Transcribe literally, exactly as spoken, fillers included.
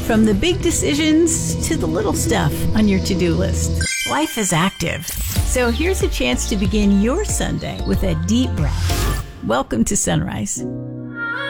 From the big decisions to the little stuff on your to-do list, life is active. So here's a chance to begin your Sunday with a deep breath. Welcome to Sunrise.